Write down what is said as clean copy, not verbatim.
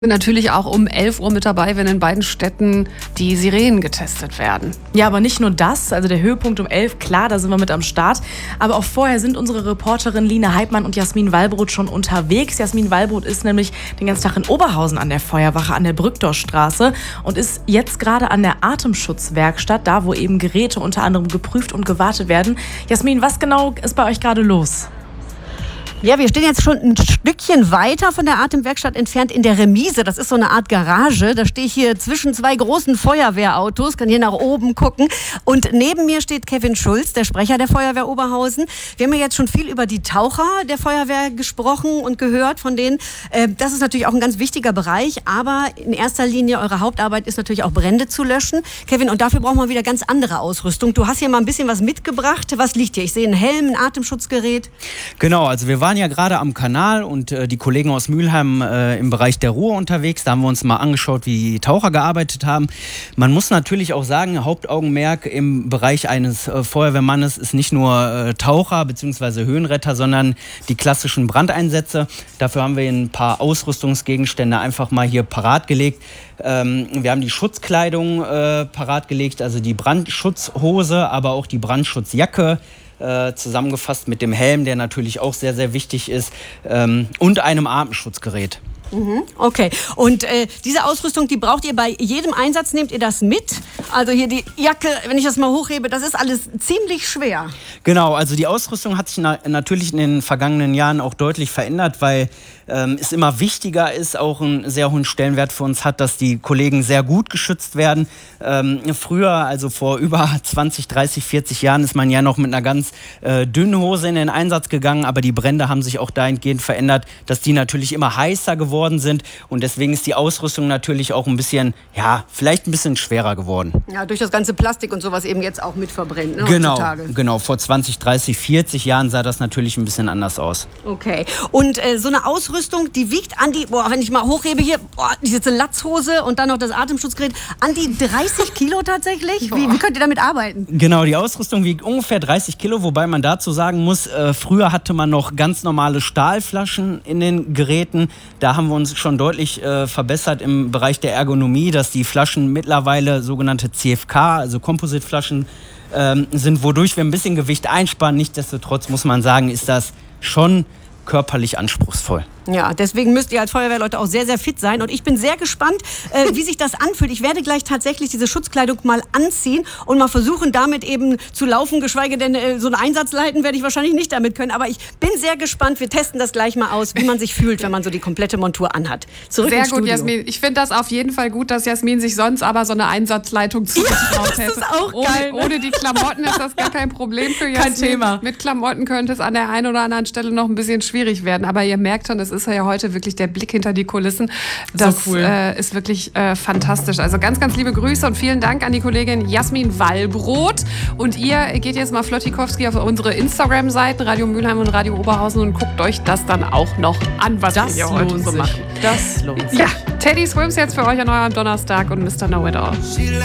Natürlich auch um 11 Uhr mit dabei, wenn in beiden Städten die Sirenen getestet werden. Ja, aber nicht nur das, also der Höhepunkt um 11, klar, da sind wir mit am Start. Aber auch vorher sind unsere Reporterinnen Line Heidmann und Jasmin Wallbrot schon unterwegs. Jasmin Wallbrot ist nämlich den ganzen Tag in Oberhausen an der Feuerwache an der Brückdorfstraße und ist jetzt gerade an der Atemschutzwerkstatt, da wo eben Geräte unter anderem geprüft und gewartet werden. Jasmin, was genau ist bei euch gerade los? Ja, wir stehen jetzt schon ein Stückchen weiter von der Atemwerkstatt entfernt in der Remise. Das ist so eine Art Garage. Da stehe ich hier zwischen zwei großen Feuerwehrautos, kann hier nach oben gucken. Und neben mir steht Kevin Schulz, der Sprecher der Feuerwehr Oberhausen. Wir haben ja jetzt schon viel über die Taucher der Feuerwehr gesprochen und gehört von denen. Das ist natürlich auch ein ganz wichtiger Bereich. Aber in erster Linie, eure Hauptarbeit ist natürlich auch Brände zu löschen. Kevin, und dafür braucht man wieder ganz andere Ausrüstung. Du hast hier mal ein bisschen was mitgebracht. Was liegt hier? Ich sehe einen Helm, ein Atemschutzgerät. Genau, also wir waren ja gerade am Kanal und die Kollegen aus Mülheim im Bereich der Ruhr unterwegs. Da haben wir uns mal angeschaut, wie die Taucher gearbeitet haben. Man muss natürlich auch sagen, Hauptaugenmerk im Bereich eines Feuerwehrmannes ist nicht nur Taucher bzw. Höhenretter, sondern die klassischen Brandeinsätze. Dafür haben wir ein paar Ausrüstungsgegenstände einfach mal hier parat gelegt. Wir haben die Schutzkleidung parat gelegt, also die Brandschutzhose, aber auch die Brandschutzjacke. Zusammengefasst mit dem Helm, der natürlich auch sehr, sehr wichtig ist, und einem Atemschutzgerät. Okay, und diese Ausrüstung, die braucht ihr bei jedem Einsatz, nehmt ihr das mit? Also hier die Jacke, wenn ich das mal hochhebe, das ist alles ziemlich schwer. Genau, also die Ausrüstung hat sich natürlich in den vergangenen Jahren auch deutlich verändert, weil es immer wichtiger ist, auch einen sehr hohen Stellenwert für uns hat, dass die Kollegen sehr gut geschützt werden. Früher, also vor über 20, 30, 40 Jahren, ist man ja noch mit einer ganz dünnen Hose in den Einsatz gegangen, aber die Brände haben sich auch dahingehend verändert, dass die natürlich immer heißer geworden sind und deswegen ist die Ausrüstung natürlich auch ein bisschen, ja, vielleicht ein bisschen schwerer geworden. Ja, durch das ganze Plastik und sowas eben jetzt auch mit verbrennt, ne, heutzutage. Genau, vor 20, 30, 40 Jahren sah das natürlich ein bisschen anders aus. Okay, und so eine Ausrüstung, die wiegt an die, wenn ich mal hochhebe hier, diese Latzhose und dann noch das Atemschutzgerät, an die 30 Kilo tatsächlich? Wie könnt ihr damit arbeiten? Genau, die Ausrüstung wiegt ungefähr 30 Kilo, wobei man dazu sagen muss, früher hatte man noch ganz normale Stahlflaschen in den Geräten. Da haben wir uns schon deutlich verbessert im Bereich der Ergonomie, dass die Flaschen mittlerweile sogenannte CFK, also Composite-Flaschen, sind, wodurch wir ein bisschen Gewicht einsparen. Nichtsdestotrotz muss man sagen, ist das schon körperlich anspruchsvoll. Ja, deswegen müsst ihr als Feuerwehrleute auch sehr, sehr fit sein. Und ich bin sehr gespannt, wie sich das anfühlt. Ich werde gleich tatsächlich diese Schutzkleidung mal anziehen und mal versuchen, damit eben zu laufen. Geschweige denn, so einen Einsatz leiten werde ich wahrscheinlich nicht damit können. Aber ich bin sehr gespannt. Wir testen das gleich mal aus, wie man sich fühlt, wenn man so die komplette Montur anhat. Zurück ins Studio. Sehr gut, Jasmin. Ich finde das auf jeden Fall gut, dass Jasmin sich sonst aber so eine Einsatzleitung zugetraut hätte. Das ist auch geil. Ohne die Klamotten ist das gar kein Problem für Jasmin. Kein Thema. Mit Klamotten könnte es an der einen oder anderen Stelle noch ein bisschen schwierig werden. Aber ihr merkt schon, es ist ja heute wirklich der Blick hinter die Kulissen. Das so cool. Ist wirklich fantastisch. Also ganz, ganz liebe Grüße und vielen Dank an die Kollegin Jasmin Wallbrot. Und ihr geht jetzt mal Flottikowski auf unsere Instagram-Seiten, Radio Mülheim und Radio Oberhausen, und guckt euch das dann auch noch an, was wir hier heute so machen. Das lohnt sich. Ja, Teddy Swims jetzt für euch an eurem Donnerstag und Mr. Know It All.